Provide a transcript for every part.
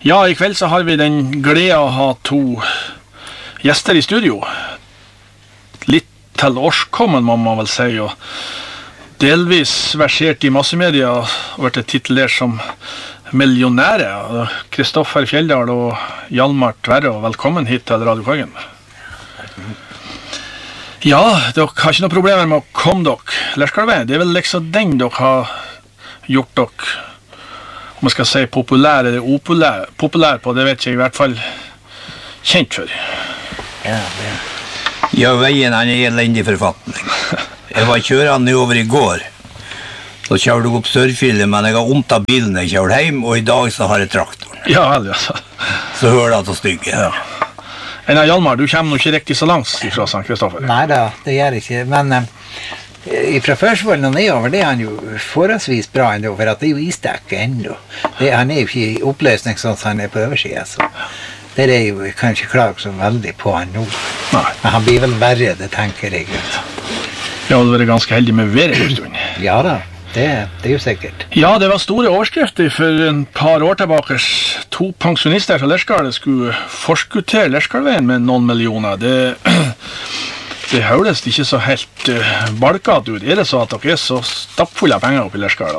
Ja, I kveld så har vi den glede å ha to gjester I studio. Litt til årskommen, må man vel si, og delvis versert I massemedia og vært titulert som millionære. Kristoffer Fjelldal og Hjalmar Tverre, velkommen hit til Radio Kongen. Ja, dere har ikke noe problemer med å komme dere. Lerkalvei, det vel liksom den dere har gjort dere, om man skal si populær eller populær på, det vet jeg I hvert fall kjent for. Ja, veien han elendig forfatning. Jeg var kjørende over I går. Så kjørte jeg opp Sørfjellet, men jeg har ondt av bilen jeg kjørte hjem, og I dag så har jeg traktoren. Ja, vel, altså. Så hører jeg til stygge. Ja. Hjalmar, du kommer nok ikke riktig så langt fra St. Kristoffer. Neida, det gjør jeg ikke, men fra Førsvollen og nedover, det han jo forholdsvis bra enda, for at det jo isdekke enda. Han jo ikke I oppløsning sånn som han på oversiden, så det jo kanskje klage så veldig på han nå. Nei. Men han blir vel verre, det tenker jeg. Ja, du var ganske heldig med været en stund. Ja da, det jo sikkert. Ja, det var store overskrifter for en par år tilbake. 2 pensjonister fra Lerskal skulle forskuttere Lerskalveien med noen millioner. Det høres ikke så helt balkat ut. Det så at dere så stappfulle av penger oppe I Lerskal?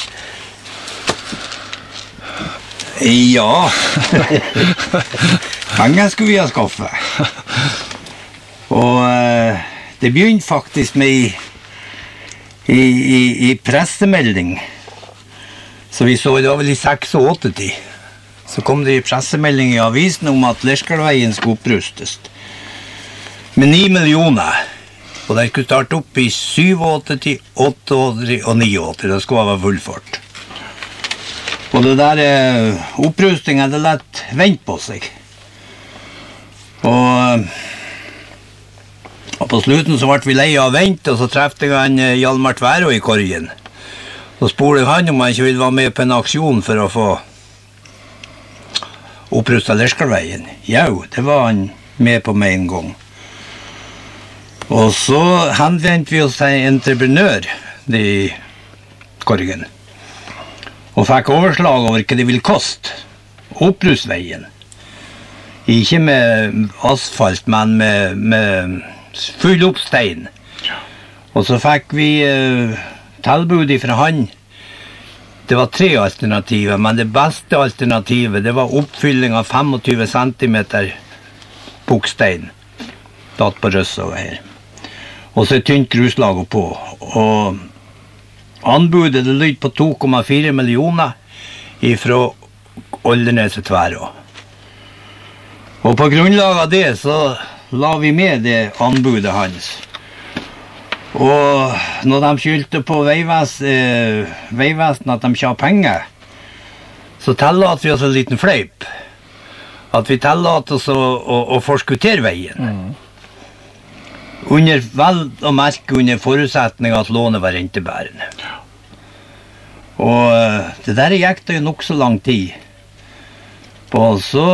Ja. Penger skulle vi ha skaffet. Og det begynte faktisk med I pressemelding. Så vi så det var vel I 86. Så kom det pressemelding I avisen om at Lerskalveien skulle opprustes. Med 9 millioner. Og den skulle starte opp I 87, 88 og 89. Det skulle være full fart. Og det der opprustningen, det lett vent på seg. Og på slutten så ble vi leie av vent, og så trefte jeg han Hjalmar Tverre I korgen. Så spurte han om han ikke ville være med på en aksjon for å få opprustet Lerskalveien. Ja, det var han med på med en gang. Og så henvendte vi oss til en entreprenør I korgen. Og fikk overslag over hva det ville koste oppruste veien. Ikke med asfalt, men med full opp stein. Og så fikk vi tilbud fra han. Det var 3 alternativer, men det beste alternativet det var oppfylling av 25 centimeter bukstein. Datt på røssa her. Og så tynt gruslaget på. Og anbudet det lyd på 2,4 millioner fra Oldernes til Tverå. Og på grunnlag av det så la vi med det anbudet hans. Og når de skyldte på Veivesten at de ikke har penger, så tillater vi oss en liten fleip. At vi tillater oss å forskuttere veien. Under vel og merke under forutsetning at lånet var rentebærende. Og det der gikk det jo nok så lang tid. Og så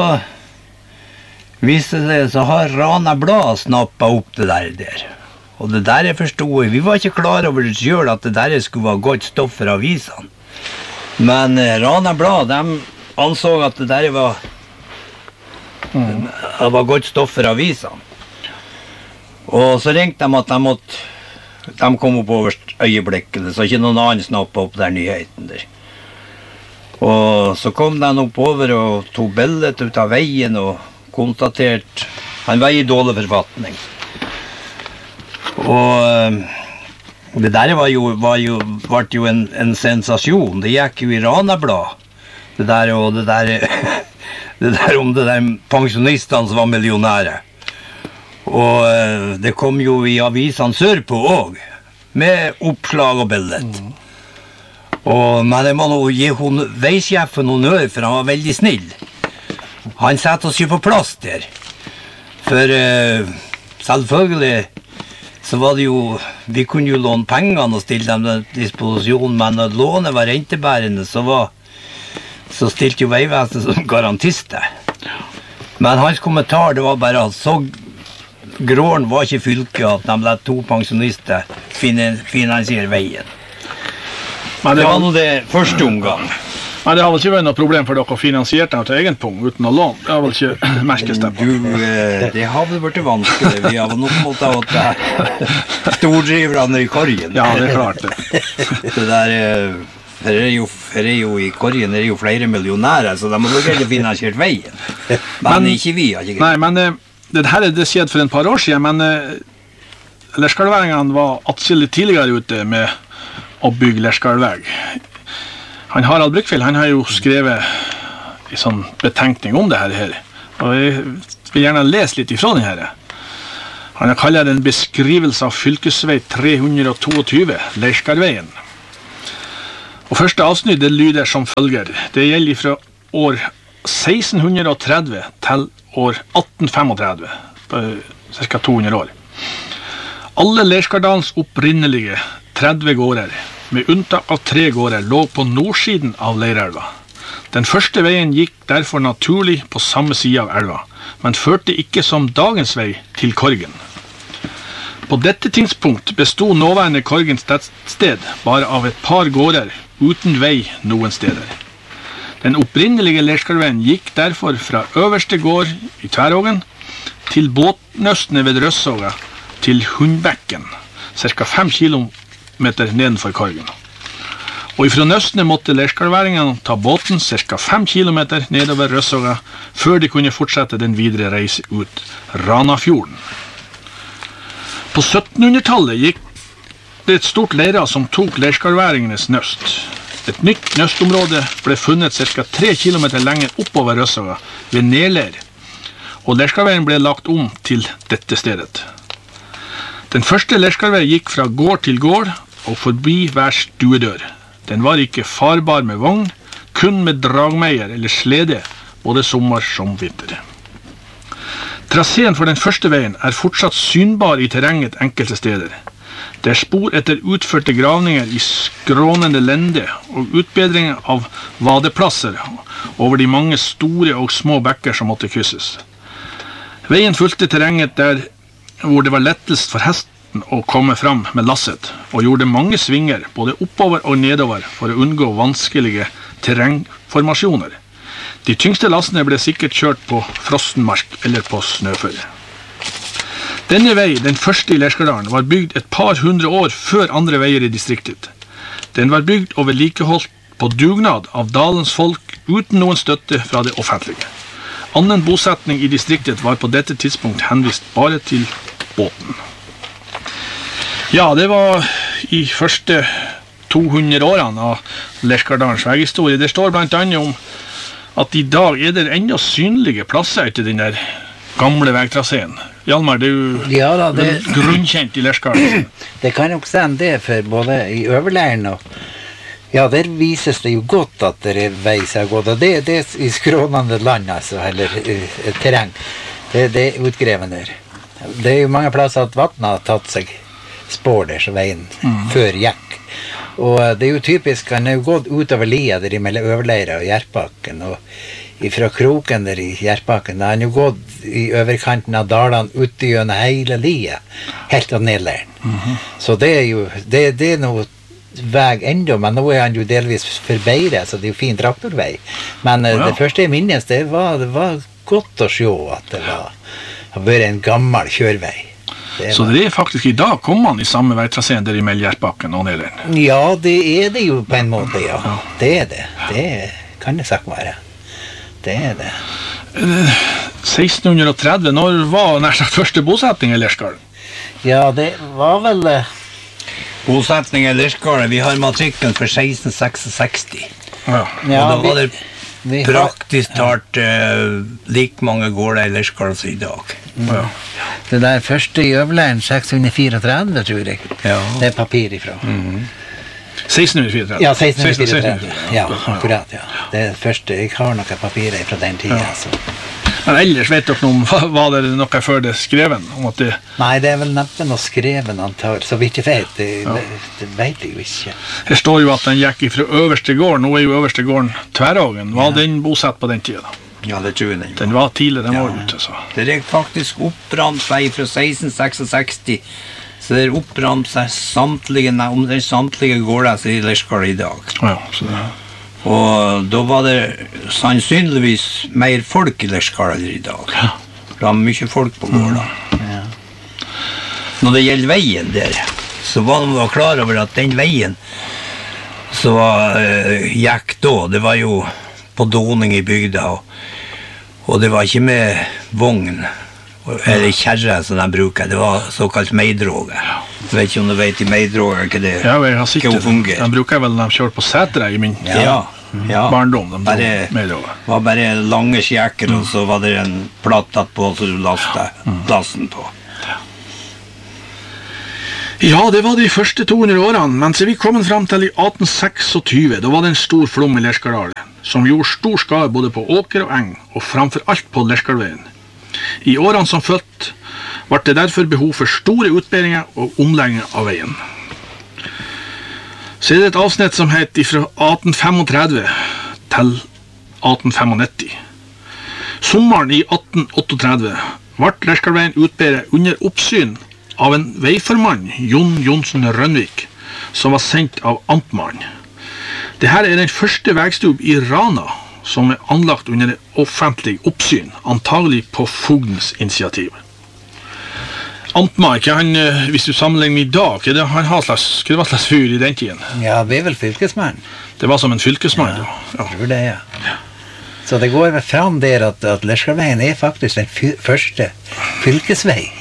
viste det så har Rana Blad snappet opp det der. Og det der jeg forstod, vi var ikke klar over det selv at det der skulle være godt stoff for avisene. Men Rana Blad, de anså at det der var godt stoff for avisene. Og så ringte de at de kom opp over øyeblikket, så ikke noen annen snappet opp der nyheten der. Og så kom de opp over og tog bildet ut av veien og konstaterte han var I dårlig forfatning. Og det der var jo en sensasjon. Det gikk jo I Rana Blad. Det der om det der pensjonistene som var millionære. Og det kom jo I avisene sørpå også, med oppslag og bildet. Men jeg må nå gi veisjefen honnør, for han var veldig snill. Han satte oss jo på plass der. For selvfølgelig så var det jo, vi kunne jo låne pengene og stille dem til disposisjon, men når lånet var rentebærende, så stilte jo Veivesenet som garantiste. Men hans kommentar, det var bare at så Gråren var ikke fylket at de lette 2 pensjonister finansiere veien. Men det var nå det første omgang. Nei, det har vel ikke vært noe problem for dere å finansiere den til egen pung uten å låne. Det har vel ikke merkes det på. Det har vel vært vanskelig. Vi har vel nok måttet ha stordriverne i korgen. Ja, det klart det. Det der, her er jo i korgen er det jo flere millionærer, så de må vel ikke finansiert veien. Men ikke vi, har ikke greit. Nei, men det her det skjedde for en par år siden, men Lerskallværingene var atskillig tidligere ute med å bygge Lerskallveg. Han Harald Brykvild, han har jo skrevet en sånn betenkning om det her, og jeg vil gjerne lese litt ifra den her. Han har kallet det en beskrivelse av fylkesvei 322, Lerskallveien. Og første avsnitt det lyder som følger. Det gjelder fra år 1630 til år 1835, cirka 200 år. Alle Lerskardalens opprinnelige 30 gårder, med unntak av 3 gårder, lå på nordsiden av Leirelva. Den første veien gikk derfor naturlig på samme side av elva, men førte ikke som dagens vei til Korgen. På dette tidspunkt bestod nåværende Korgens sted bare av et par gårder uten vei noen steder. Den opprinnelige Lerskallveien gikk derfor fra øverste gård i Tværågen til båtnøstene ved Røssåga til Hundbekken, cirka 5 kilometer nedenfor Korgen. Og ifra nøstene måtte Lerskallværingene ta båten cirka 5 kilometer nedover Røssåga før de kunne fortsette den videre reise ut Ranafjorden. På 1700-tallet gikk det et stort leira som tok Lerskallværingenes nøst. Et nytt nøstområde ble funnet cirka 3 kilometer lenger oppover Røssåga ved Nerleir, og Lerskallveien ble lagt om til dette stedet. Den første Lerskallvei gikk fra gård til gård og forbi hver stuedør. Den var ikke farbar med vogn, kun med dragmeier eller slede, både sommer som vinter. Traseen for den første veien er fortsatt synbar i terrenget enkelte steder. Det er spor etter utførte gravninger i skrånende lende og utbedringer av vadeplasser over de mange store og små bekker som måtte krysses. Veien fulgte terrenget der hvor det var lettest for hesten å komme fram med lasset, og gjorde mange svinger, både oppover og nedover, for å unngå vanskelige terrengformasjoner. De tyngste lassene ble sikkert kjørt på frossenmark eller på snøføre. Denne vei, den første i Lerskaldalen, var bygd et par hundre år før andre veier i distriktet. Den var bygd og vedlikeholdt på dugnad av dalens folk uten noen støtte fra det offentlige. Annen bosetning i distriktet var på dette tidspunkt henvist bare til båten. Ja, det var i første 200 årene av Lerskaldalens veihistorie. Det står blant annet om at i dag er det enda synlige plasser etter den der gamle veitraseen. Hjalmar, det er jo grunnkjent i Lerskaldalen. Det kan nok stemme det, for både i Øverleiren og ja, der vises det jo godt at det er vei som er gått, og det er i skrånende land, altså, eller terreng. Det er utgreven der. Det er jo mange plasser at vattnet har tatt seg spår der, så veien før gikk. Og det er jo typisk, han er jo gått utover lia der mellom Øverleira og Gjerpaken, og ifra kroken der i Gjerpaken, da han jo gått i overkanten av dalene ute gjennom hele lia, helt av Nedleiren. Så det er jo, det er noe vei enda, men nå er han jo delvis forbeiret, så det er jo fin traktorvei. Men det første jeg minnes, det var godt å se at det har vært en gammel kjørvei. Så det er faktisk i dag kommer man i samme veitraseen der i Gjerpaken og Nedleiren? Ja, det er det jo på en måte, ja. Det er det. Det kan det sagt være. Det er det. 1630, når var nær sagt første bosetning i Lerskaldalen? Ja, det var vel bosetning i Lerskaldalen, vi har matrikken for 1666. Ja. Og da var det praktisk talt like mange gårder i Lerskaldalen som i dag. Ja. Det der første i Øverleiren 634, tror jeg. Ja. Det er papir ifra. 1634? Ja, 1634. Ja, akkurat, ja. Det er første, jeg har noen papirer fra den tiden, så. Men ellers vet dere noe om, var det noe før det skreven? Om at det... Nei, det er vel neppe noe skreven antar, så vidt jeg vet, det vet jeg jo ikke. Her står jo at den gikk fra øverste gården, nå er jo øverste gården Tværågen. Var den bosatt på den tiden da? Ja, det tror jeg den. Den var tidligere, den var ute, så. Det er faktisk opprant vei fra 1666, så det er opprant seg samtlige gårder i Lerskaldalen i dag. Ja, så det... Og da var det sannsynligvis mer folk i Lerskadal i dag. Det var mye folk på gården. Ja. Når det gjelder veien der, så var man klar over at den veien som gikk da, det var jo på Doning i bygda, og det var ikke med vogn, eller kjerre som de bruker, det var såkalt meidråge. Jeg vet ikke om du vet i meidråge hva det Ja, jeg har sikkert. fungerer. De bruker vel når de kjører på setre i min Ja. barndom. De Bare- med over. var bare lange skjekker, og så var det en platt på så du lastet lasten på. Ja, det var de første 200 årene, men så er vi kommet frem til i 1826. Da var det en stor flom i Lerskadal, som gjorde stor skade både på åker og eng, og framfor alt på Lerskadalveien. I årene som fulgte var det derfor behov for store utbedringer og omlegginger av veien. Så er det et avsnitt som heter fra 1835 til 1895. Sommeren i 1838 ble Lerskadalveien utbedret under oppsyn av en veiformann, Jon Jonsen Rønvik, som var sendt av amtmannen. Dette er den første veistubb i Rana som er anlagt under offentlig oppsyn, antagelig på fogdens initiativ. Amtmann, hvis du sammenligner med i dag, hva det var slags fyr i den tiden? Ja, det er vel fylkesmann. Det var som en fylkesmann. Ja. Jeg tror det, ja. Så det går vel fram der at Lerskadalveien er faktisk den første fylkesvei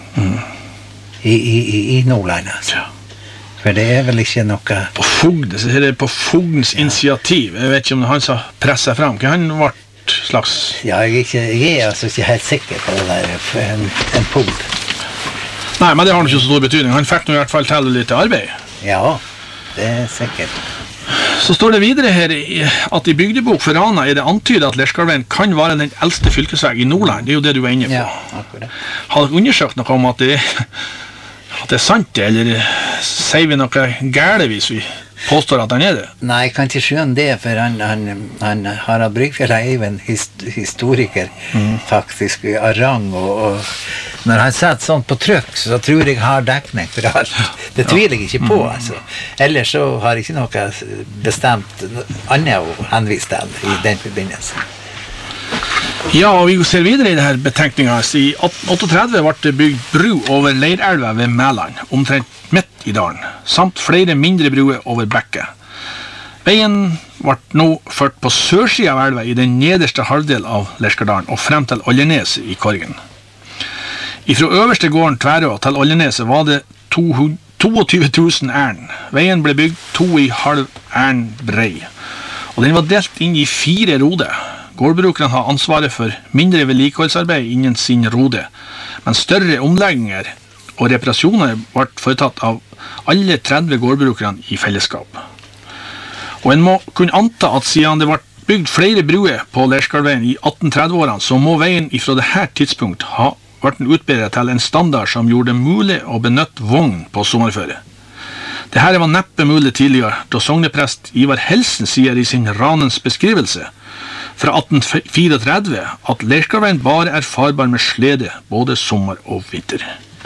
i Nordland, altså. Ja. For det er vel ikke noe... På fogdens, det er på fogdens initiativ. Jeg vet ikke om det er han som presser frem. Hva han ble slags... Ja, jeg er altså ikke helt sikker på det der, en fogd. Nei, men det har ikke så stor betydning. Han fikk nå i hvert fall til litt arbeid. Ja, det er sikkert. Så står det videre her at i bygdebok for Rana er det antydet at Lerskadalveien kan være den eldste fylkesvei i Nordland. Det er jo det du er inne på. Ja, akkurat. Har dere undersøkt noe om at det er sant, eller sier vi noe gærent hvis vi påstår at han er det? Nei, jeg kan ikke skjønne det, for han Harald Brygfjell er jo en historiker, faktisk, av rang, og når han setter sånt på trykk, så tror jeg har dekning for alt. Det tviler jeg ikke på, altså. Ellers så har jeg ikke noe bestemt annet å henvise til i den forbindelse. Ja, og vi ser videre i denne betenkningen. I 1838 ble det bygd bru over Leirelva ved Mæland, omtrent midt i dalen, samt flere mindre bruer over bekket. Veien ble nå ført på sørsiden av elva i den nederste halvdel av Lerskadalen og frem til Oljeneset i Korgen. Fra øverste gården Tværå til Oljeneset var det 22 000 ærn. Veien ble bygd 2,5 ærn brei, og den var delt inn i 4 roder. Gårdbrukerne har ansvaret for mindre vedlikeholdsarbeid innen sin rode, men større omlegginger og reparasjoner ble foretatt av alle 30 gårdbrukerne i fellesskap. Og en må kunne anta at siden det ble bygd flere bruer på Lerskadalveien i 1830-årene, så må veien fra dette tidspunkt ha vært utbedret til en standard som gjorde det mulig å benytte vogn på sommerføre. Dette var neppe mulig tidligere, da sogneprest Ivar Helsen sier i sin Ranens beskrivelse fra 1834 at Lerskadalveien bare er farbar med slede, både sommer og vinter.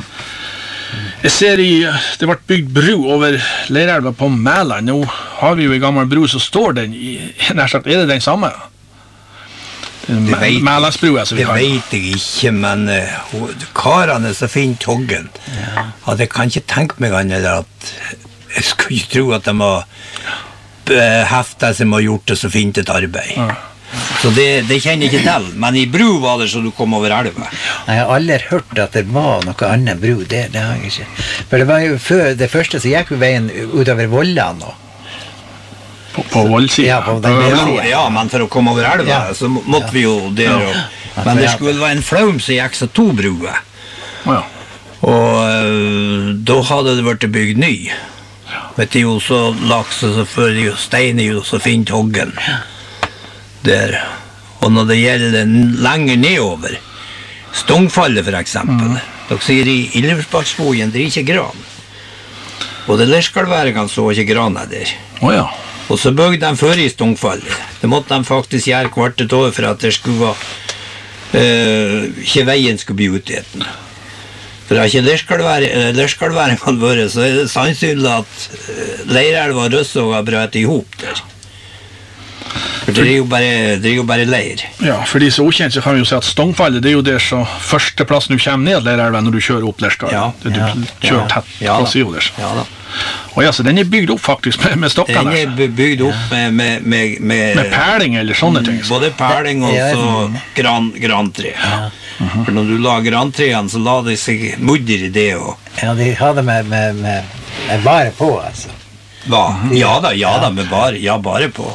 Jeg ser det ble bygd bru over Leirelva på Mæland. Nå har vi jo en gammel bru, så står den nær sagt, er det den samme? Mælandsbrua, som vi har. Det vet jeg ikke, men karene som finner toggen, at jeg kan ikke tenke meg annet at jeg skulle ikke tro at de har heftet som har gjort det så fint et arbeid. Ja. Så det kjenner jeg ikke til, men i bru var det så du kom over elva. Jeg har aldri hørt at det var noe annet bru, det har jeg ikke. For det var jo før det første, så gikk vi veien utover Vollan nå. På Vollsiden? Ja, på den siden. Ja, men for å komme over elva, så måtte vi jo der. Men det skulle være en flaum som gikk så 2 bruer. Ja. Og da hadde det vært bygd ny. Vet du jo, så laks og så før jo stein jo så fint hoggen. Der. Og når det gjelder lenger nedover, Stongfallet for eksempel, dere sier i Illersbaksbogen, det er ikke gran. Og det Lerskadalværingene så ikke grana der. Ja. Og så bygde de før i Stongfallet. Det måtte de faktisk gjøre hvert et år for at det skulle ikke veien skulle bli utgeten. For at ikke Lerskadalværingene vært, så er det sannsynlig at Leirelva og Røssåga brøt ihop der. For det er jo bare leir. Ja, for de som er ukjent, så kan vi jo si at Stongfallet, det er jo der så førsteplassen du kommer ned Leirelven når du kjører opp Lerskar. Ja, Du kjører tett på siden der. Ja da. Og ja, så den er bygd opp faktisk med stokkene. Den er bygd opp med perling eller sånne ting. Både perling og så grantre. Ja. For når du la grantreene, så la det seg mudder i det. Ja, de hadde med bare på, altså. Hva? Ja da, med bare på.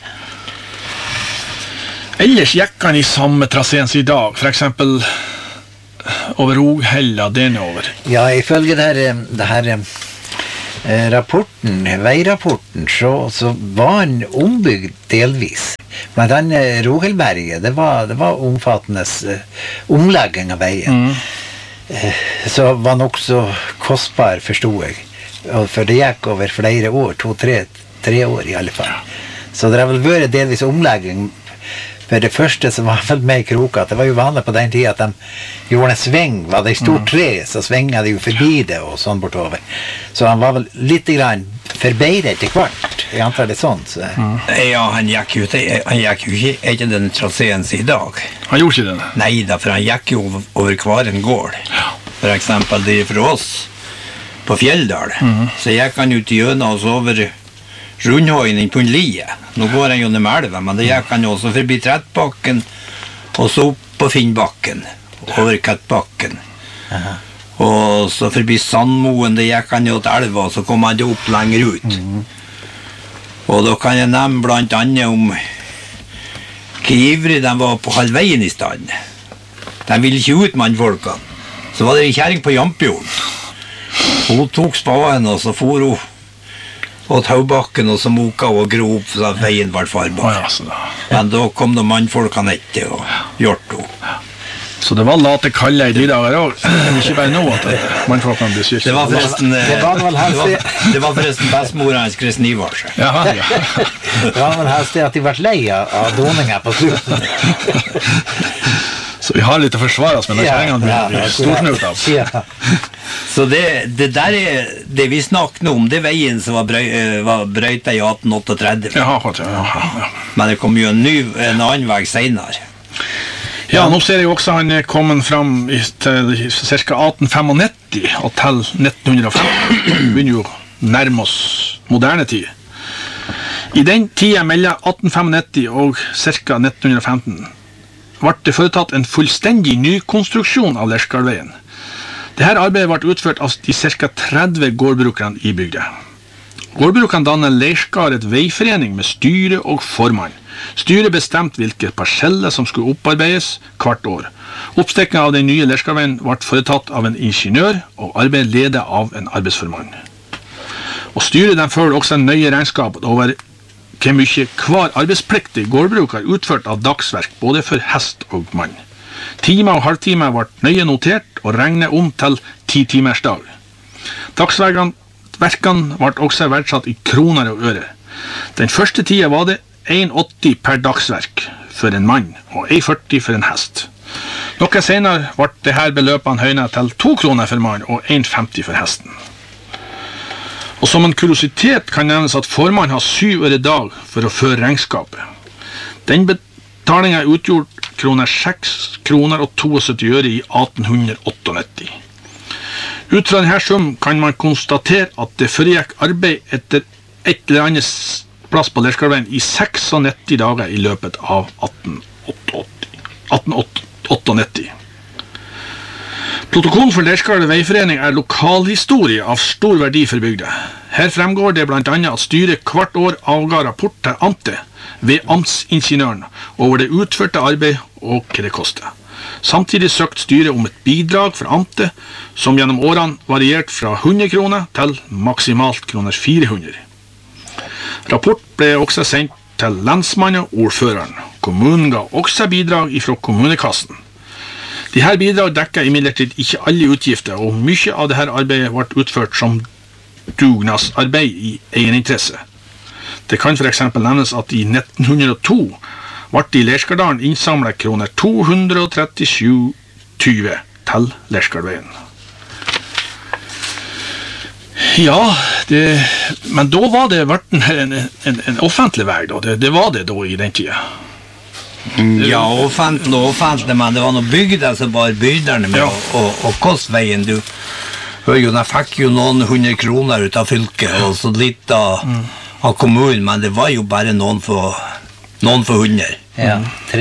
Ellers gikk han i samme traseen som i dag, for eksempel over Roghella, den over. Ja, ifølge det her veirapporten, så var han ombygd delvis. Men den Roghellberget, det var omfattende omlegging av veien. Så var nok så kostbar, forstod jeg. For det gikk over flere år, 2-3 år i alle fall. Så det har vel vært delvis omlegging. For det første som var vel med i kroka, det var jo vanlig på den tiden at de gjorde en sving, var det i stort tre, så svinget de jo forbi det og sånn bortover. Så han var vel litt grann forbedret til hvert, jeg antar det sånn. Så. Ja, han gikk jo ikke den traseen i dag. Han gjorde ikke det? Neida, for han gikk jo over hver en gård. For eksempel det fra oss på Fjelldal, så gikk han ut i Gjøna og så over Rundhøyen inn på en lie. Nå går han jo ned med elven, men det gikk han jo også forbi Trettbakken, og så opp på Finnbakken, over Kettbakken. Og så forbi Sandmoen, det gikk han jo til elva, og så kom han jo opp lenger ut. Og da kan jeg nevne blant annet om hvor ivrig de var på halvveien i stand. De ville ikke ut mannfolkene. Så var det en kjæring på Jampjorden. Hun tok spaden, og så for hun og Taubakken, og så moka og grov så at veien var farbar. Men da kom det mannfolkene etter og gjort henne. Så det var late kalle i de dager også. Ikke bare nå at mannfolkene ble syke. Det var forresten bestemora hans Kristen Ivarsen. Ja. Det var vel helst det at de ble lei av doninger på slutten. Så vi har litt å forsvare oss med når kjæringene blir storsnut av. Ja. Så det der er det vi snakker om, det veien som var brøyta i 1838. Ja. Men det kom jo en annen vei senere. Ja, nå ser jeg også han er kommet fram til ca. 1895 og til 1905. Begynner jo nærme oss moderne tid. I den tiden mellom 1895 og ca. 1915 ble det foretatt en fullstendig nykonstruksjon av Lerskarveien. Dette arbeidet ble utført av de ca. 30 gårdbrukerne i bygda. Gårdbrukerne dannet Lerskar et veiforening med styre og formann. Styret bestemte hvilke parseller som skulle opparbeides hvert år. Oppstekningen av den nye Lerskarveien ble foretatt av en ingeniør, og arbeidet ledet av en arbeidsformann. Og styret fører også en nøye regnskap over hvor mye hver arbeidspliktig gårdbruker utført av dagsverk, både for hest og mann. Timer og halvtimer ble nøye notert og regnet om til 10-timersdag. Dagsverkene ble også verdsatt i kroner og øre. Den første tiden var det 1,80 per dagsverk for en mann og 1,40 for en hest. Noe senere ble disse beløpene høynet til 2 kroner for mann og 1,50 for hesten. Og som en kuriositet kan nevnes at formann har 7 øre dag for å føre regnskapet. Den betalingen utgjorde 6 kroner og 72 øre i 1898. Ut fra denne sum kan man konstatere at det foregikk arbeid etter et eller annet plass på Lerskarveien i 96 dager i løpet av 1898. Protokollen for Lerskar veiforening er lokalhistorie av stor verdi for bygda. Her fremgår det blant annet at styret hvert år avga rapport til amtet ved amtsingeniøren over det utførte arbeid og hva det kostet. Samtidig søkte styret om et bidrag fra amtet som gjennom årene varierte fra 100 kroner til maksimalt kroner 400. Rapport ble også sendt til lensmannen og ordføreren. Kommunen ga også bidrag fra kommunekassen. Disse bidrag dekker imidlertid ikke alle utgifter, og mye av dette arbeidet ble utført som dugnadsarbeid i egeninteresse. Det kan for eksempel nevnes at i 1902 ble i Lerskardalen innsamlet kroner 237,20 til Lerskardveien. Ja, Men da var det vært en offentlig vei, da. Det var det da i den tiden. Ja, offentlig, men det var noen bygder som bare byderne med å koste veien. Du hør jo, de fikk jo noen 100 kroner ut av fylket, og så litt av kommunen, men det var jo bare noen for 100. Ja,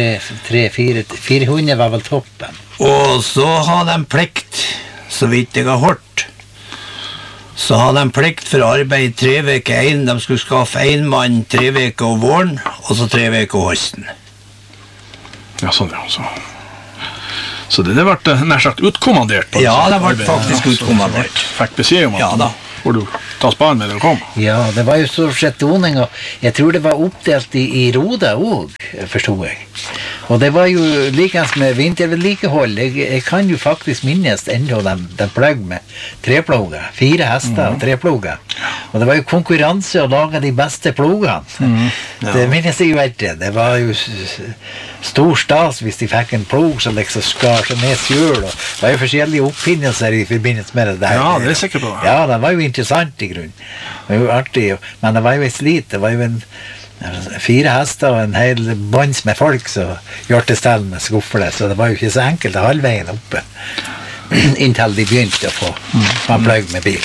400 var vel toppen. Og så har de plikt, så vidt jeg har hørt, så har de plikt for arbeid 3 veker inn. De skulle skaffe en mann 3 veker om våren, og så 3 veker om høsten. Ja, sånn, ja. Så det ble nær sagt utkommandert? Ja, det ble faktisk utkommandert. Fikk beskjed om ja, da. Hvor du ta spaden med det og kom? Ja, det var jo stort sett doning, og jeg tror det var oppdelt i roder også, forstod jeg. Og det var jo likens med vintervedlikehold. Jeg kan jo faktisk minnes enda de pløgg med treploger. 4 hester og treploger. Og det var jo konkurranse å lage de beste plogene. Ja. Det minnes jeg jo ikke. Det var jo stor stas hvis de fikk en plog som liksom skar seg ned sjøl. Det var jo forskjellige oppfinnelser i forbindelse med det der. Ja, det er sikkert på. Ja, det var jo interessant i grunn. Det var jo artig, men det var jo et slit. Det var jo 4 hester og en hel bunds med folk som gjør til stell med skuffele, så det var jo ikke så enkelt halvveien oppe inntil de begynte å få pløgg med bil.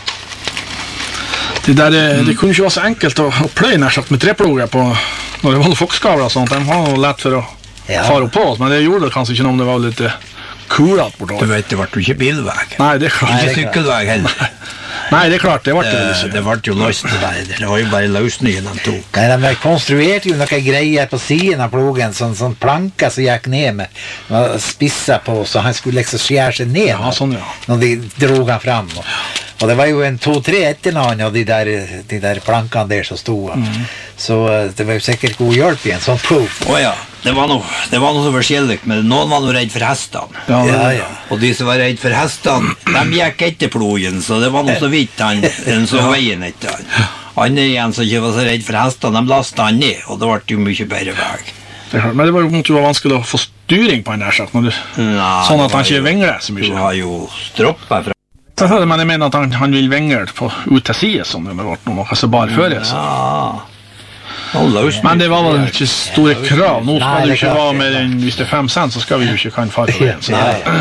Det kunne ikke være så enkelt å pløye nær sagt med treploger på når det var folkskavler og sånt. De var lett for å fare opp på oss, men det gjorde det kanskje ikke om det var litt kulat bortover. Du vet, det ble jo ikke bilvei. Nei, det er klart. Ikke sykkelvei heller. Nei, det er klart, det ble det vel ikke. Det ble jo løst det der. Det var jo bare løsningen de tok. Nei, de konstruerte jo noen greier på siden av plogen, sånn planker som gikk ned med spisser på, så han skulle liksom skjære seg ned når de drog han fram. Og det var jo 2-3 etternavn av de der plankene der som stod. Så det var jo sikkert god hjelp i en sånn plog. Åja, det var noe så forskjellig, men noen var noe redd for hestene. Ja. Og de som var redd for hestene, de gikk etter plogen, så det var noe så vidt han så veien etter han. Andre igjen som ikke var så redd for hestene, de lastet han ned, og det ble jo mye bedre vei. Men det var jo vanskelig å få styring på han der sagt, sånn at han ikke vingler så mye. Du har jo stropper fra. Men jeg mener at han vil vingle ut til siden, sånn det ble noe som bare føres. Men det var vel ikke store krav. Nå skal det ikke være mer enn hvis det 5 cent, så skal vi jo ikke kan fare på det.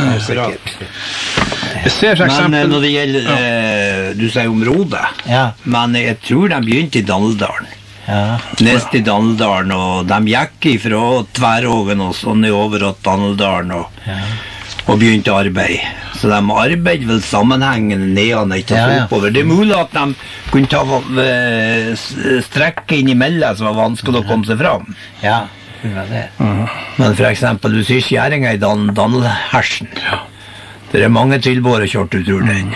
Jeg ser for eksempel... Men når det gjelder, du sier om Rode, men jeg tror de begynte i Daldalen. Nest i Daldalen, og de gikk ifra Tværågen og sånn i over til Daldalen og begynte arbeid. Så de arbeidet vel sammenhengende nedan etter oppover. Det er mulig at de kunne ta strekke inn imellom som var vanskelig å komme seg fram. Ja, det var det. Men for eksempel, du sier skjæringa i Danelhersen. Det er mange tilbår å kjøre ut ur den.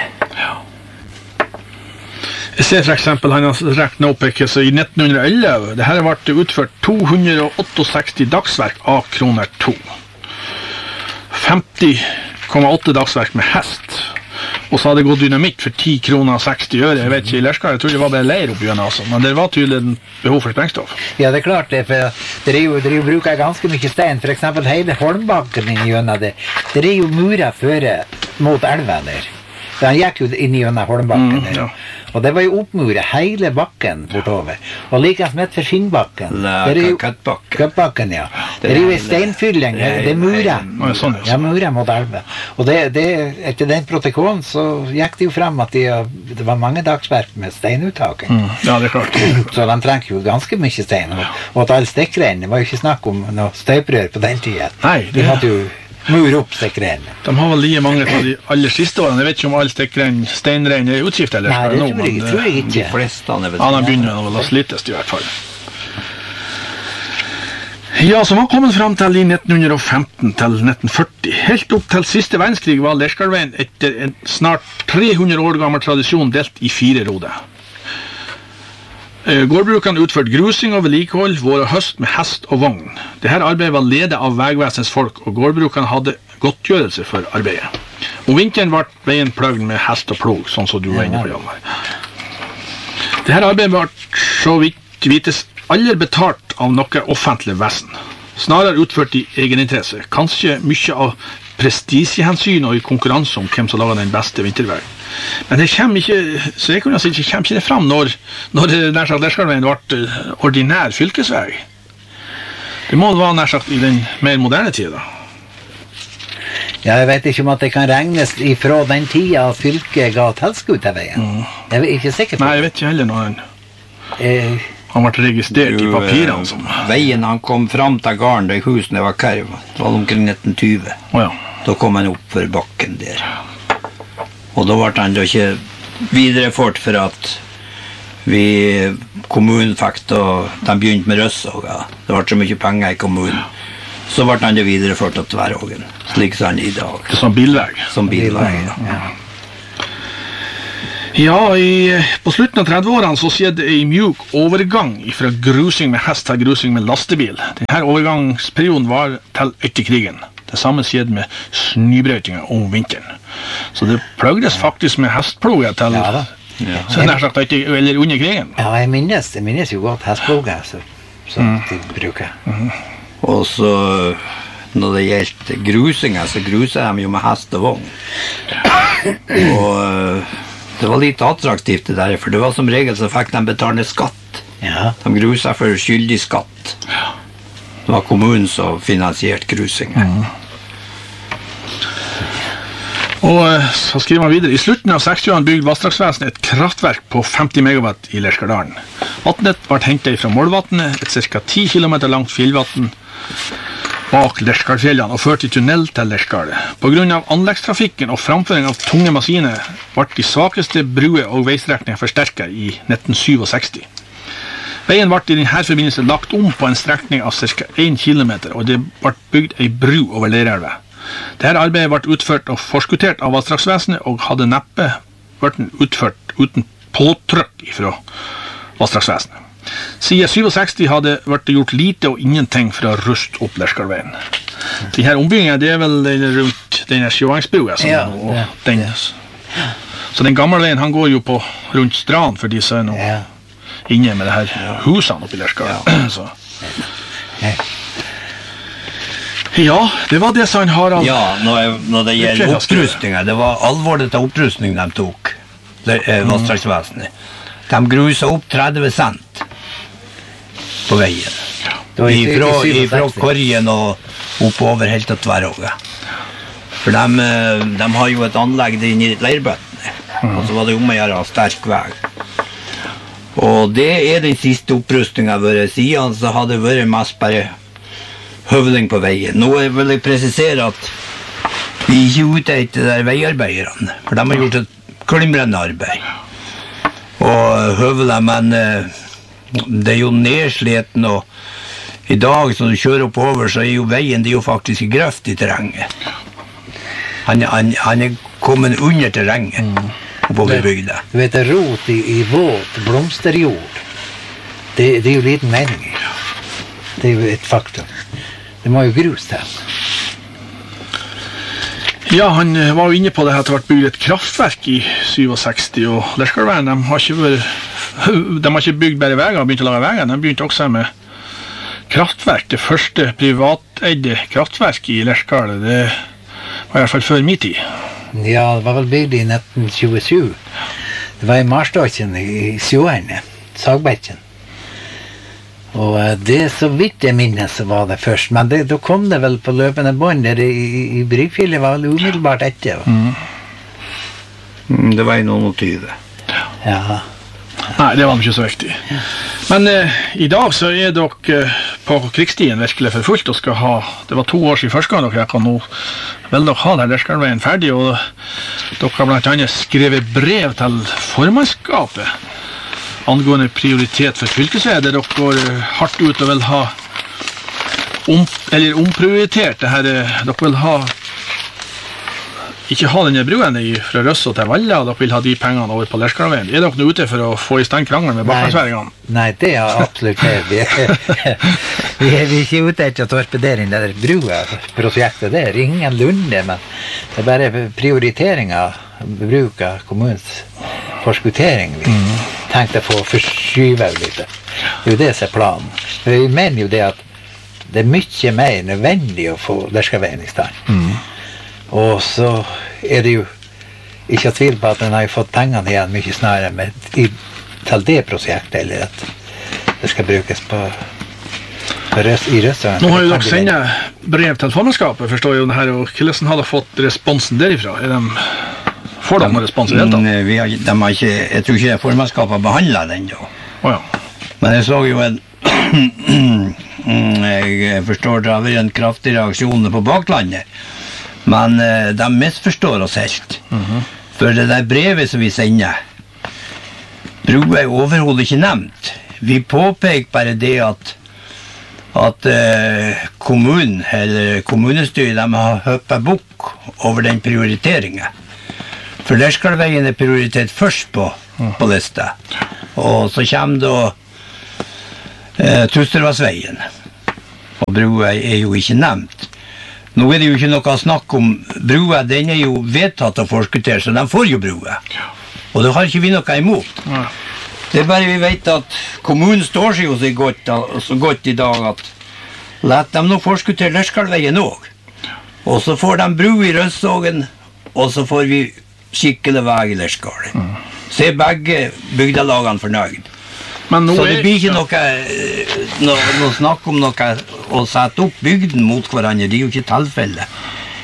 Jeg ser for eksempel, han har reknet opp så i 1911, det her har vært utført 268 dagsverk av kroner 2. 50,8 dagsverk med hest, og så hadde det gått dynamitt for 10 kroner og 60 øre. Jeg vet ikke, i Lerskar, jeg tror det var bare leir opp igjen, men det var tydelig behov for sprengstoff. Ja, det er klart det, for det er jo bruker ganske mye stein, for eksempel hele Holmbakken inn i gjennom det. Det er jo murer føre mot elven der. Han gikk jo inn i gjennom Holmbakken der. Og det var jo oppmuret hele bakken bortover. Og likens med for Finnbakken. Køttbakken, ja. Det er jo en steinfylling. Det er murer. Ja, murer mot elven. Og etter den protokollen så gikk det jo frem at det var mange dagsverk med steinuttaket. Ja, det er klart. Så de trengte jo ganske mye stein. Og at alle stikkrenn, det var jo ikke snakk om noe støyprør på den tiden. Nei, de måtte jo mur opp stikkrenn. De har vel lige mange av de aller siste årene. Jeg vet ikke om alle steinrenn er utskift eller? Nei, det tror jeg ikke. De fleste de begynner vel å slites i hvert fall. Ja, som har kommet frem til i 1915 til 1940. Helt opp til siste verdenskrig var Lerskarveien etter en snart 300 år gammel tradisjon delt i 4 roder. Gårdbrukerne utførte grusing og vedlikehold vår og høst med hest og vogn. Dette arbeidet var ledet av vegvesens folk, og gårdbrukerne hadde godtgjørelse for arbeidet. Om vinteren ble veien pløgd med hest og plog, sånn som du var inne på, Hjalmar. Dette arbeidet ble så vidt vites aldri betalt av noe offentlig vesen. Snarere utført i egeninteresse, kanskje mye av prestisjehensyn og i konkurranse om hvem som lager den beste vinterveien. Men det kommer ikke, så jeg kunne si ikke, kommer ikke det fram når det nær sagt Lerskardveien ble ordinær fylkesvei. Det må være nær sagt i den mer moderne tiden. Ja, jeg vet ikke om at det kan regnes ifra den tida fylket ga tilskudd til veien. Jeg er ikke sikker på. Nei, jeg vet ikke heller når han ble registrert i papirene som... Veien han kom fram til gården, det huset var Kerv, det var omkring 1920. Ja. Da kom han opp for bakken der. Og da ble han da ikke videreført for at kommunen fikk da, de begynte med Røssåga. Det ble så mye penger i kommunen. Så ble han da videreført til Tverrågen, slik som han i dag. Som bilvei. Som bilvei, ja. Ja, på slutten av 30-årene så skjedde en mjuk overgang fra grusing med hest til grusing med lastebil. Denne overgangsperioden var til etter krigen. Det samme skjedde med snøbrøytinga om vinteren. Så det pløgdes faktisk med hestploger til så nær sagt etter, eller under krigen. Ja, jeg minnes jo godt hestploger som de bruker. Og så når det gjelder grusinga, så gruser de jo med hest og vogn. Og det var litt attraktivt det der, for det var som regel så fikk de betale skatt. Ja. De gruset for skyldig skatt. Det var kommunen som finansierte grusinga. Og så skriver man videre, i slutten av 60-årene bygde Vassdragsvesenet et kraftverk på 50 megawatt i Lerskardalen. Vattnet ble hentet fra Målvatnet, et ca. 10 km langt fjellvatten bak Lerskardfjellene og ført i tunnel til Lerskard. På grunn av anleggstrafikken og framføring av tunge maskiner ble de svakeste bruer og veistrekninger forsterket i 1967. Veien ble i denne forbindelse lagt om på en strekning av ca. 1 km, og det ble bygd en bru over Leirelva. Dette arbeidet ble utført og forskuttert av Vassdragsvesenet og hadde neppe vært utført uten påtrykk fra Vassdragsvesenet. Siden 67 hadde vært gjort lite og ingenting for å ruste opp Lerskardveien. Denne ombyggingen, det vel rundt denne sjøvangsbrua. Så den gamle veien, han går jo på rundt strand for de som er nå inne med det her husene oppe i Lerskard. Ja, det var det som han Harald... Ja, når det gjelder opprustninger, det var alvorlig til opprustning de tok, Vassdragsvesenet. De gruset opp 30 cent på veien. Ifra Korgen og oppover helt til Tverråga. For de har jo et anlegg inne i leirbøttene, og så var det om å gjøre sterk vei. Og det er den siste opprustningen vår. Siden så har det vært mest bare høvling på veien. Nå vil jeg presisere at vi ikke er ute etter de veiarbeiderne, for de har gjort et glimrende arbeid. Og høvler, men det er jo nedsleten, og i dag som du kjører oppover, så er jo veien, det er jo faktisk i grøft i terrenget. Han er kommet under terrenget oppover bygda. Du vet, rot i våt blomsterjord, det er jo liten mening i. Det er jo et faktum. Det må jo grus til. Ja, han var jo inne på det at det ble bygd et kraftverk i 67, og Lerskardveien, de har ikke bygd bare veier og begynt å lage veier, de begynte også med kraftverk. Det første privateide kraftverk i Lerskard, det var i hvert fall før min tid. Ja, det var vel bygd i 1927. Det var i Marstokken i Sjøene, Sagbekken. Og det, så vidt jeg minnes, så var det først. Men da kom det vel på løpende bånd der i Brygfjellet, var vel umiddelbart etter. Det var i noen og 20. Ja. Nei, det var ikke så viktig. Men i dag så er dere på krigstiden virkelig for fullt og skal ha, det var 2 år siden første gang dere kan nå, vel dere ha der Lerskardveien ferdig, og dere har blant annet skrevet brev til formannskapet angående prioritet for fylkesvei, der dere går hardt ut og vil ha omprioritert det her, dere vil ha ikke ha denne bruen fra Røsså til Valla, og dere vil ha de pengene over på Lerskardveien. Er dere nå ute for å få i stand krangelen med baklandsværingene? Nei, det er absolutt det. Vi er ikke ute etter å torpedere inn det brua-prosjektet. Det er ingen lunde, men det er bare prioritering av bruk av kommunens forskuttering vi tenkte å få forskyve litt. Det er jo det som er planen. Vi mener jo det at det er mye mer nødvendig å få Lerskardveien i stand. Og så er det jo ikke tvil på at den har fått pengene igjen mye snarere til det prosjektet, eller at det skal brukes i restaurant. Nå har jo dere sendt brev til formannskapet, forstår jeg jo det her, og hvordan har dere fått responsen derifra? Får de noen respons i det hele tatt? Jeg tror ikke formannskapet har behandlet den da. Ja. Men jeg så jo jeg forstår det har vært en kraftig reaksjon på baklandet, men de misforstår oss helt. For det der brevet som vi sender, Brua er overhodet ikke nevnt. Vi påpeker bare det at kommunen, eller kommunestyret, de har høppet bukk over den prioriteringen. For Lerskallveien er prioritet først på lista. Og så kommer da Tustervassveien. Og brua er jo ikke nevnt. Nå er det jo ikke noe snakk om brua, den er jo vedtatt å forskuttere, så de får jo brua. Og det har ikke vi noe imot. Det er bare vi vet at kommunen står seg jo så godt i dag at let dem nå forskuttere Lerskallveien også. Og så får de bro i Rødsågen, og så får vi skikkelig vei i Lerskall. Så er begge bygdelagene fornøyd. Så det blir ikke noe snakk om noe å sette opp bygden mot hverandre. Det er jo ikke tilfellet.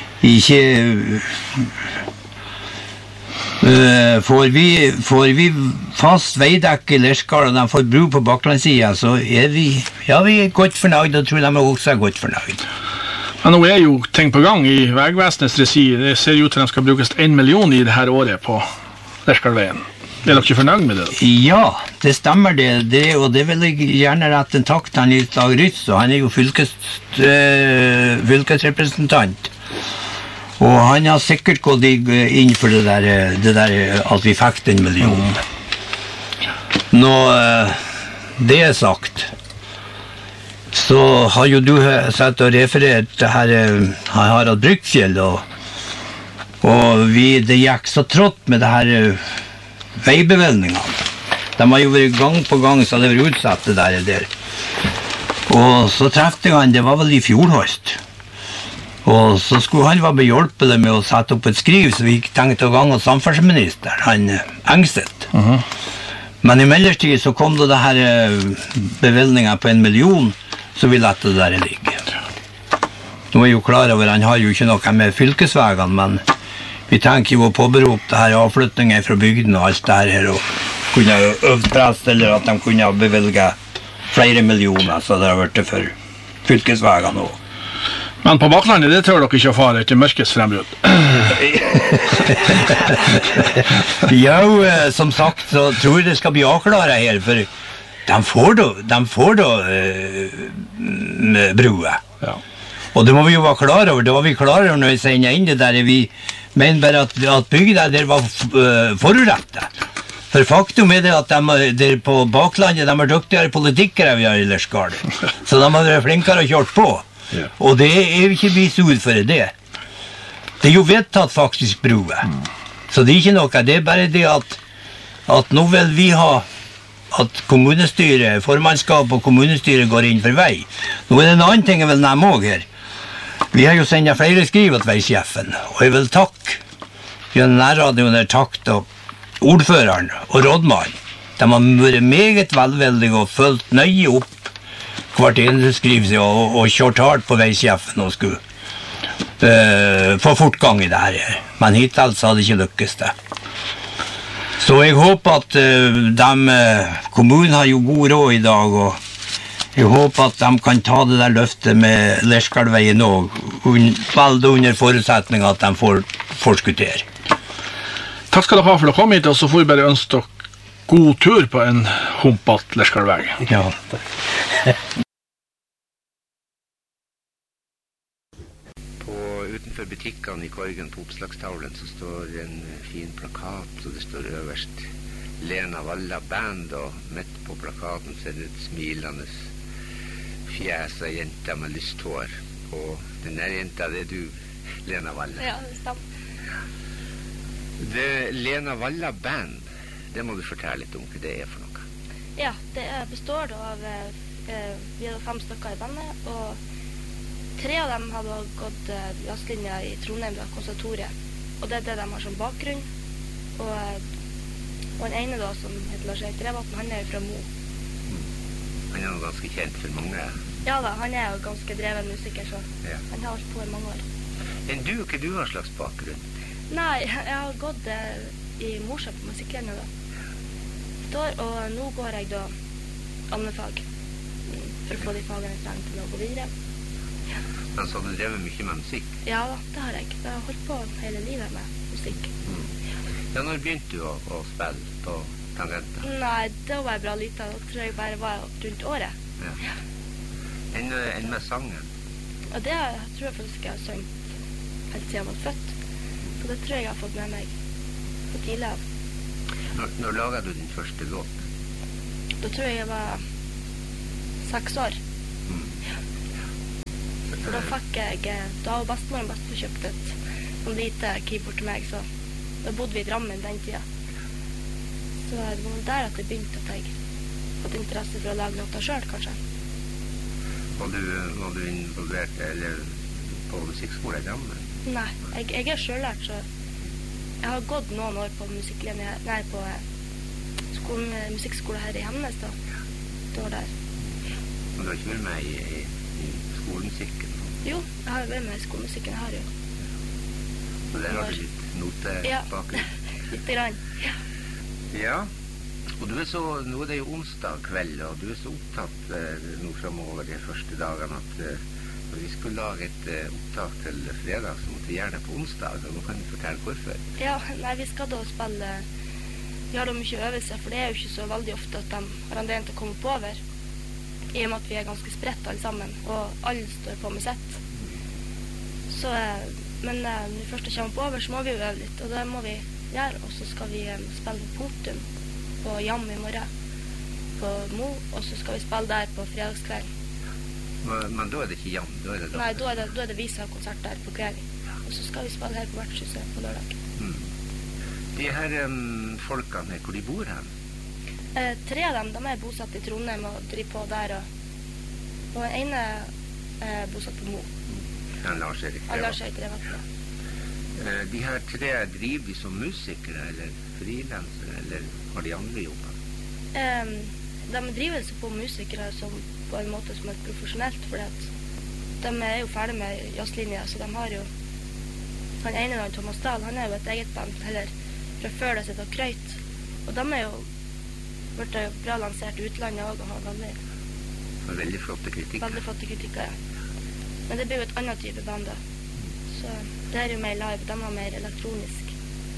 Får vi fast veidekke i Lerskall, og de får bro på baklandssiden, så er vi godt fornøyd, og tror de også er godt fornøyd. Men nå er jo ting på gang i Vegvesenets regi. Det ser ut til at de skal brukes 1 million i dette året på Lerskallveien. Er dere ikke fornøyd med det? Ja, det stemmer det, og det vil jeg gjerne rette en takk til Nils Dag Rytz, og han er jo fylkesrepresentant. Og han har sikkert gått inn for det der at vi fikk den millionen. Når det er sagt, så har jo du sett og referert det her Harald Brygfjell, og det gikk så trått med det her veibevilgningene. De har jo vært gang på gang, så det var utsatt det der. Og så trefte han, det var vel i fjor høst. Og så skulle han være behjelpelig med å sette opp et skriv, så vi tenkte å gange hos samferdselsministeren, han Engstedt. Men i mellomtid så kom det her bevilgningen på 1 million, så vi lette det der ligge. Nå er jo klar over, han har jo ikke noe med fylkesvegene, men vi tenker jo å påberope det her avflyttingen fra bygden og alt det her, og kunne øvd prest, eller at de kunne bevilge flere millioner, så det har vært for fylkesvegene også. Men på baklandet, det tror dere ikke å fare etter mørkets frembrudd? Ja, som sagt, så tror jeg det skal bli avklare her, for de får da brua. Ja. Og det må vi jo være klar over. Det var vi klar over når vi sender inn det der. Vi mener bare at bygda der var forurettet. For faktum er det at de på baklandet, de er dyktigere politikere vi har i Lerskall. Så de har vært flinkere og kjørt på. Ja. Og det er jo ikke vist ord for det. Det er jo vedtatt faktisk brua. Så det er ikke noe. Det er bare det at nå vil vi ha at kommunestyret, formannskap og kommunestyret går inn for vei. Nå er det en annen ting jeg vil nevne også her. Vi har jo sendt flere skriv til veisjefen, og jeg vil takke gjennom nærradioen takk til ordføreren og rådmannen. De har vært meget velvillige og følt nøye opp hvert eneste skriv og kjørt hardt på veisjefen og skulle få fortgang i det her. Men hittil så hadde det ikke lykkes det. Så jeg håper at kommunen har jo god råd i dag, og jeg håper at de kan ta det der løftet med Lerskallveien også, veldig under forutsetning at de får forskuttere. Takk skal dere ha for å komme hit, og så får vi bare ønske dere god tur på en humpet Lerskallvei. Ja, Utenfor butikkene i Korgen på oppslagstavlen så står en fin plakat, og det står øverst Lena Walla Band, og midt på plakaten så er det et smilende fjes av jenta med lyst hår. Og den der jenta, det er du, Lena Walla. Ja, det stemmer. Det Lena Walla Band, det må du fortelle litt om hva det er for noe. Ja, det består av vi er 5 stykker i bandet, og 3 av dem hadde gått jazzlinja i Trondheim, da, konservatoriet. Og det er det de har som bakgrunn. Og en ene da, som heter Lars-Erik Drevatn, han jo fra Mo. Han jo ganske kjent for mange. Ja da, han jo ganske dreven musiker, så Ja. han har holdt på i mange år. Men du, hva du har slags bakgrunn? Nei, jeg har gått i Mosjøen på musikklinja da. Et år, og nå går jeg da andefag. For å få de fagene jeg trenger til å gå videre. Men så har du drevet mye med musikk. Ja da, det har jeg. Jeg har holdt på hele livet med musikk. Ja, når begynte du å spille på tangenter? Nei, da var jeg bra liten. Da tror jeg bare var rundt året. Ja. Enn med sangen? Og det tror jeg faktisk jeg har sunget helt siden jeg var født. Så det tror jeg har fått med meg på tidlig av. Når laget du din første låt? Da tror jeg var 6 år. For da fikk jeg, da var bestemoren kjøpt et sånn lite keyboard til meg, så da bodde vi i Drammen den tida. Så det var der at det begynte at jeg fått interesse for å lage låter selv, kanskje. Var du involvert eller på musikkskole i Drammen? Nei, jeg er selvlært, så jeg har gått noen år på musikklinje, nei, på musikkskole her i Hemnes da. Det var der. Men du har ikke vært med i skolemusikken? Jo, jeg har jo vært med i skolemusikken, jeg har jo. Så der har du litt notebakgrunn? Ja, litt grann. Ja. Ja, og nå er det jo onsdag kveld, og du er så opptatt nå fremover de første dagene at når vi skulle lage et opptak til fredag, så måtte vi gjøre det på onsdag, og nå kan du fortelle hvorfor. Ja, nei, vi skal da spille, vi har da mye øvelse, for det er jo ikke så veldig ofte at de har anledning til å komme på over, i og med at vi er ganske spredt alle sammen, og alle står på med sett. Så, men når vi først kommer på over, så må vi jo øve litt, og det må vi gjøre, og så skal vi spille på Punktum på Jam i morgen på Mo, og så skal vi spille der på fredagskvelden. Men da er det ikke Jam, da er det da? Nei, da er det Visa-konsert der på kvelden, og så skal vi spille her på Vertshuset på lørdag. De her folkene her, hvor de bor her? 3 av dem, de er bosatt i Trondheim og driver på der, og den ene er bosatt på Mo. Ja, Lars-Erik Drevatn. De her 3 driver de som musikere, eller frilansere, eller har de andre jobber? De driver seg på musikere på en måte som er profesjonelt, for de er jo ferdig med jazzlinja, så de har jo han ene, Thomas Dahl, han er jo et eget band, eller fra før det sitt og Krøyt, og de er jo vært bra lansert i utlandet også, og har veldig flotte kritikker. Veldig flotte kritikker, ja. Men det blir jo et annet type band da. Så det er jo mer live, de var mer elektronisk.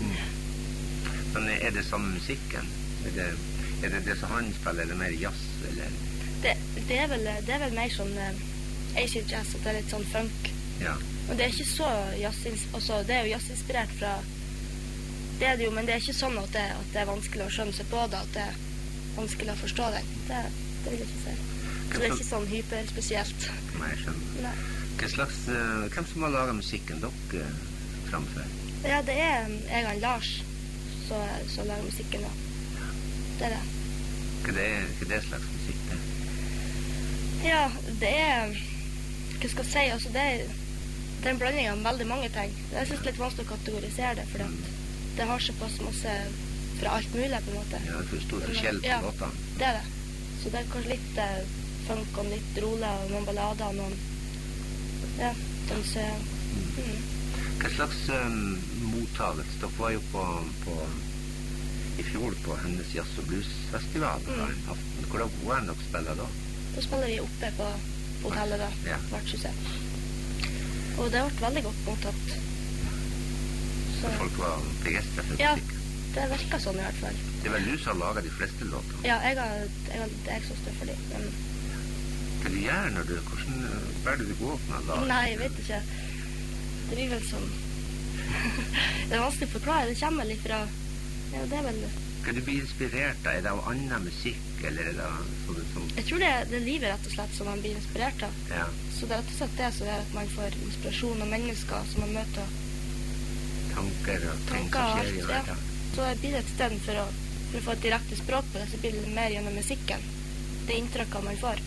Men er det samme musikken? Er det som han spiller, eller mer jazz, eller? Det er vel mer sånn acid jazz, at det er litt sånn funk. Ja. Og det er ikke så jazzinspirert, det er jo jazzinspirert fra, det er det jo, men det er ikke sånn at det er vanskelig å skjønne seg på det, at det er vanskelig å forstå det. Det vil jeg ikke si. Så det er ikke sånn hyperspesielt. Nei, jeg skjønner. Nei. Hvem som har laget musikken dere framfor? Ja, det er jeg og Lars som lager musikken da. Det er det. Hva det slags musikk det? Ja, det er, hva skal jeg si, altså det er en blanding av veldig mange ting. Jeg synes det er litt vanskelig å kategorisere det, for det har såpass masse fra alt mulig på en måte. Ja, det er stor forskjell på låtene. Ja, det er det. Så det er kanskje litt funk og litt rolig og noen ballader og noen danse. Hva slags mottagelse? Dere var jo i fjor på Hennes Jazz- og Bluesfestival en aften. Hvordan dere spiller da? Da spiller vi oppe på hotellet da, Vertshuset. Og det har vært veldig godt mottatt. Så folk var begeistret for musikk? Det virker sånn i hvert fall. Det er vel du som har laget de fleste låter? Ja, jeg som står for dem. Men hva du gjør når hvordan bør du gå opp med da? nei, jeg vet ikke. Det blir vel sånn. Det er vanskelig å forklare. Det kommer litt fra, ja, det er vel. Kan du bli inspirert da? Er det av annen musikk, eller er det sånn? Jeg tror det er livet rett og slett som man blir inspirert av. Ja. Så det er rett og slett det som gjør at man får inspirasjon av mennesker som man møter. Tanker og ting som skjer i hverdagen. Så blir det et sted for å få et direkte språk på det, så blir det mer gjennom musikken. Det inntrykket man får.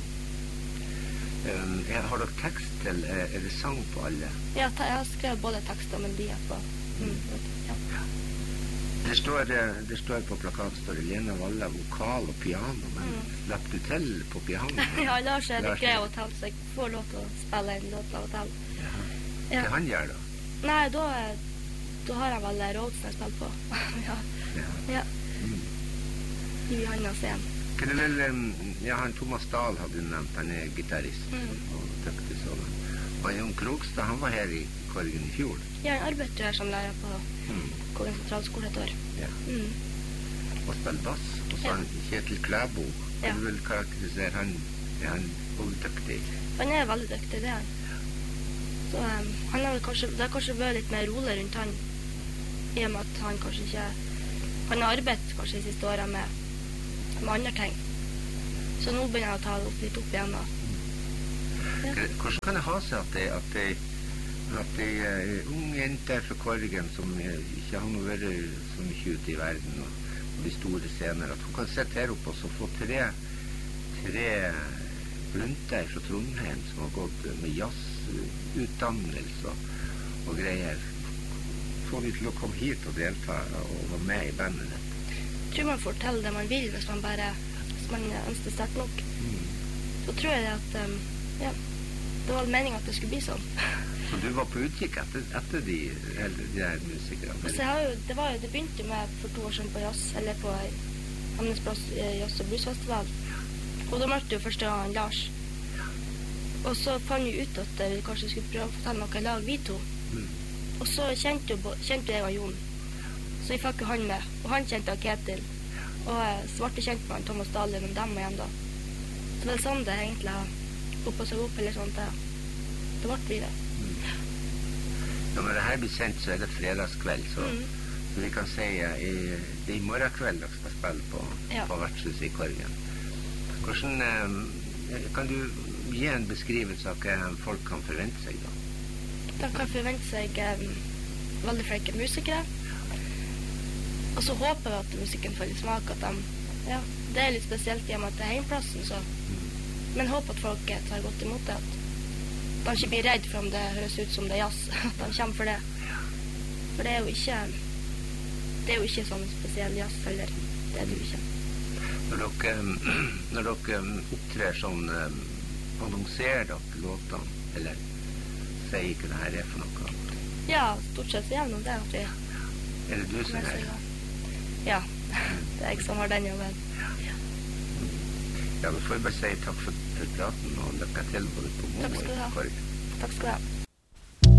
Har dere tekst til, er det sang på alle? Ja, jeg har skrevet både tekst og melodier på. Ja. Det står på plakaten, står det Lena Walla, vokal og piano, men slapp du til på piano? Ja, Lars er litt grei av og til, så jeg får lov til å spille en låt av og til. Hva han gjør da? Nei, da har jeg vel Rådsen jeg spiller på. Ja. I Johanna scenen. Kan du vel, han Thomas Dahl hadde du nevnt, han er gitarist og dyktig sådan. Og Jon Krogstad, han var her i Korgen i fjor. Ja, han arbeider her som lærer på Korgen sentralskole et år. Ja. Og spiller bass. Og så han Kjetil Klæbo. Kan du vel karakterisere han, er han dyktig? Han er veldig dyktig, det er han. Så han har kanskje vært litt mer rolig rundt han, i og med at han kanskje ikke, han har arbeidet kanskje de siste årene med andre ting. Så nå begynner jeg å ta det litt opp igjen da. Hvordan kan det ha seg at det unge jenter fra Korgen som ikke har noe vært så mye ute i verden og de store scener, at hun kan sitte her oppe og så få tre blunter fra Trondheim som har gått med jazzutdannelse og greier, få de til å komme hit og delta og være med i bandet ditt? Jeg tror man får til det man vil hvis man ønsker sterkt nok. Så tror jeg at det var meningen at det skulle bli sånn. Så du var på utkikk etter de her musikerne? Altså, det begynte med for 2 år siden på jazz, eller på Hamnesplass jazz- og bluesfestival. Og da møtte jo første gang Lars. Og så fant vi ut at vi kanskje skulle prøve å få til noe lag, vi to. Og så kjente jeg og Jon. Så jeg fikk jo han med, og han kjente av Ketil. Og svarte kjent med han Thomas Dahl gjennom dem og igjen da. Så det er sånn det egentlig har oppå seg opp, eller sånt det. Det ble vi det. Ja, når det her blir sendt, så er det fredagskveld, så vi kan si det er i morgen kveld dere skal spille på Vertshuset i Korgen. Hvordan kan du gi en beskrivelse av hva folk kan forvente seg da? De kan forvente seg veldig flinke musikere. Og så håper jeg at musikken får litt smak, at det er litt spesielt hjemme at det er hjemplassen, så. Men håper at folk tar godt imot det, at de ikke blir redd for om det høres ut som det er jazz, at de kommer for det. For det er jo ikke sånn spesiell jazz, eller det er det jo ikke. Når dere opptrer sånn, annonserer dere låtene, eller sier ikke det her er for noe? Ja, stort sett så gjennom det at vi... Er det du som er det? Ja, det er jeg som har den jobben. Ja, da får jeg bare si takk for praten og lykke til både på Moe og Korgen. Takk skal du ha.